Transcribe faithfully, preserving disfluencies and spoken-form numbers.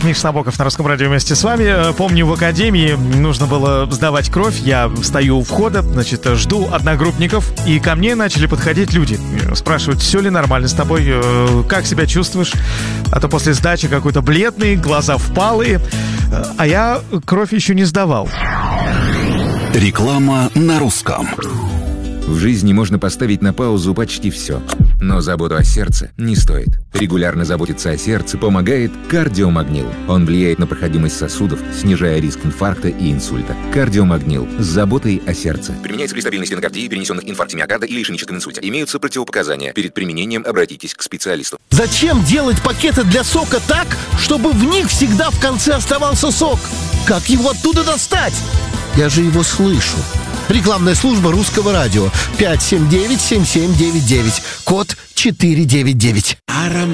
Миша Набоков на Русском радио вместе с вами. Помню, в академии нужно было сдавать кровь. Я стою у входа, значит, жду одногруппников, и ко мне начали подходить люди. Спрашивают, все ли нормально с тобой, как себя чувствуешь? А то после сдачи какой-то бледный, глаза впалые. А я кровь еще не сдавал. Реклама на русском. В жизни можно поставить на паузу почти все, но заботу о сердце не стоит. Регулярно заботиться о сердце помогает кардиомагнил. Он влияет на проходимость сосудов, снижая риск инфаркта и инсульта. Кардиомагнил с заботой о сердце. Применяется при стабильной стенокардии, перенесенных инфаркте миокарда или ишемическом инсульте. Имеются противопоказания. Перед применением обратитесь к специалисту. Зачем делать пакеты для сока так, чтобы в них всегда в конце оставался сок? Как его оттуда достать? Я же его слышу. Рекламная служба Русского радио. пять семь девять семь семь девять девять. Код четыре девять девять.